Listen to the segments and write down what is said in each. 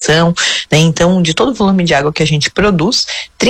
irrigação, né? Então, de todo o volume de água que a gente produz,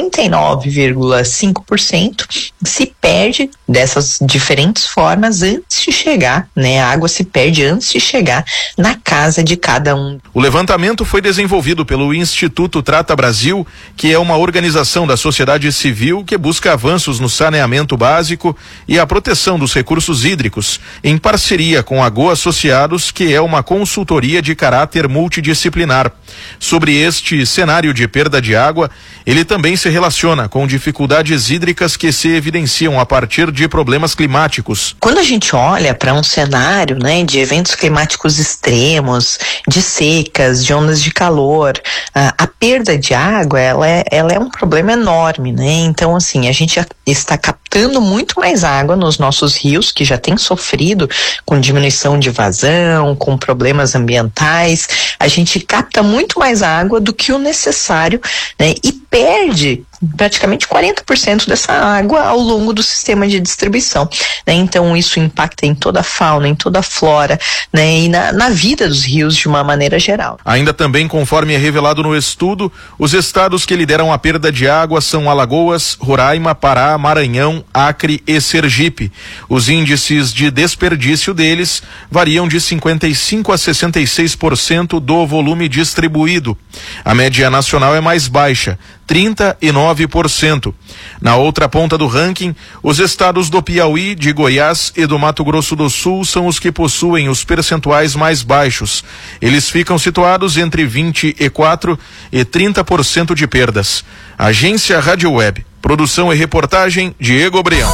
39,5% se perde dessas diferentes formas antes de chegar, né? A água se perde antes de chegar na casa de cada um. O levantamento foi desenvolvido pelo Instituto Trata Brasil, que é uma organização da sociedade civil que busca avanços no saneamento básico e a proteção dos recursos hídricos, em parceria com a Go Associados, que é uma consultoria de caráter multidisciplinar. Sobre este cenário de perda de água, ele também se relaciona com dificuldades hídricas que se evidenciam a partir de problemas climáticos. Quando a gente olha para um cenário, né, de eventos climáticos extremos, de secas, de ondas de calor, a perda de água, ela é um problema enorme, né? Então, assim, a gente está captando muito mais água nos nossos rios, que já tem sofrido com diminuição de vazão, com problemas ambientais. A gente capta muito mais água do que o necessário, né? E perde praticamente 40% dessa água ao longo do sistema de distribuição, né? Então isso impacta em toda a fauna, em toda a flora, né? E na vida dos rios de uma maneira geral. Ainda também, conforme é revelado no estudo, os estados que lideram a perda de água são Alagoas, Roraima, Pará, Maranhão, Acre e Sergipe. Os índices de desperdício deles variam de 55% a 66% do volume distribuído. A média nacional é mais baixa, 39%. Na outra ponta do ranking, os estados do Piauí, de Goiás e do Mato Grosso do Sul são os que possuem os percentuais mais baixos. Eles ficam situados entre 24% e 30% de perdas. Agência Rádio Web. Produção e reportagem, Diego Breão.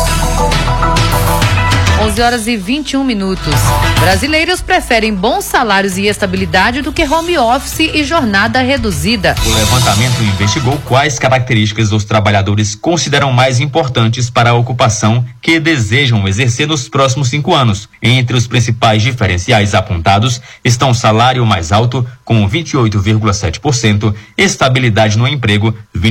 11h21. Brasileiros preferem bons salários e estabilidade do que home office e jornada reduzida. O levantamento investigou quais características os trabalhadores consideram mais importantes para a ocupação que desejam exercer nos próximos 5 anos. Entre os principais diferenciais apontados estão salário mais alto, com 28,7%, estabilidade no emprego,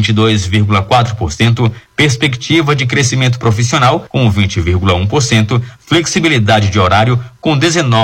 22,4%, perspectiva de crescimento profissional, com 20,1%, flexibilidade de horário, com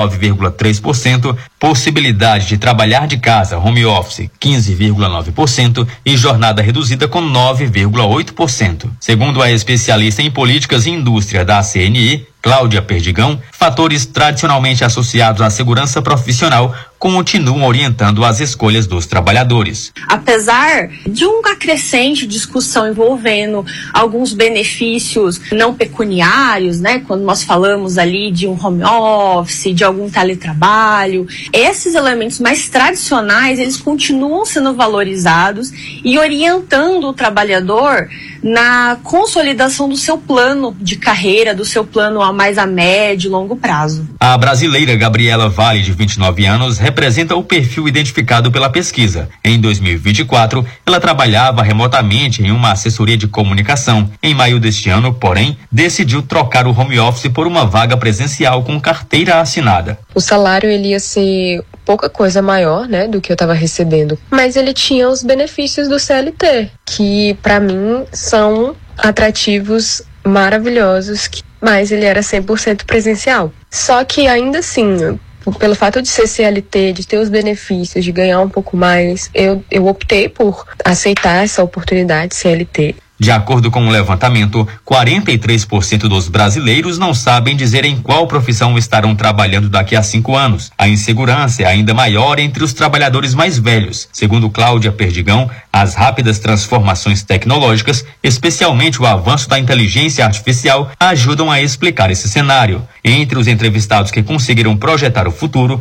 19,3%, possibilidade de trabalhar de casa, home office, 15,9% e jornada reduzida com 9,8%. Segundo a especialista em políticas e indústria da CNI, Cláudia Perdigão, fatores tradicionalmente associados à segurança profissional continuam orientando as escolhas dos trabalhadores. Apesar de uma crescente discussão envolvendo alguns benefícios não pecuniários, né, quando nós falamos ali de um home office, de algum teletrabalho, esses elementos mais tradicionais, eles continuam sendo valorizados e orientando o trabalhador na consolidação do seu plano de carreira, do seu plano a médio e longo prazo. A brasileira Gabriela Vale, de 29 anos, representa o perfil identificado pela pesquisa. Em 2024, ela trabalhava remotamente em uma assessoria de comunicação. Em maio deste ano, porém, decidiu trocar o home office por uma vaga presencial com carteira assinada. O salário ele ia ser pouca coisa maior, né, do que eu estava recebendo, mas ele tinha os benefícios do CLT, que para mim são atrativos maravilhosos, mas ele era 100% presencial. Só que ainda assim, pelo fato de ser CLT, de ter os benefícios, de ganhar um pouco mais, eu optei por aceitar essa oportunidade CLT. De acordo com o levantamento, 43% dos brasileiros não sabem dizer em qual profissão estarão trabalhando daqui a 5 anos. A insegurança é ainda maior entre os trabalhadores mais velhos. Segundo Cláudia Perdigão, as rápidas transformações tecnológicas, especialmente o avanço da inteligência artificial, ajudam a explicar esse cenário. Entre os entrevistados que conseguiram projetar o futuro,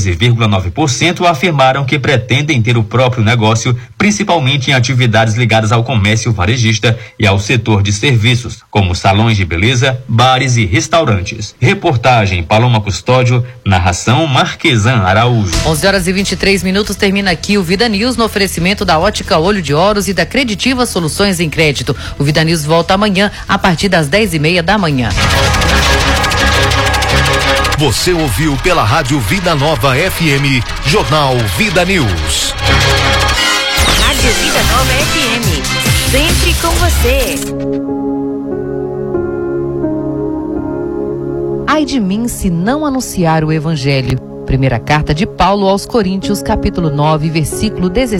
13,9% afirmaram que pretendem ter o próprio negócio, principalmente em atividades ligadas ao comércio varejista e ao setor de serviços, como salões de beleza, bares e restaurantes. Reportagem Paloma Custódio, narração Marquesan Araújo. 11h23, termina aqui o Vida News no oferecimento da Ótica Olho de Ouros e da Creditiva Soluções em Crédito. O Vida News volta amanhã a partir das 10h30 da manhã. Você ouviu pela Rádio Vida Nova FM, Jornal Vida News. Rádio Vida Nova FM, sempre com você. Ai de mim se não anunciar o Evangelho. Primeira carta de Paulo aos Coríntios, capítulo 9, versículo 17.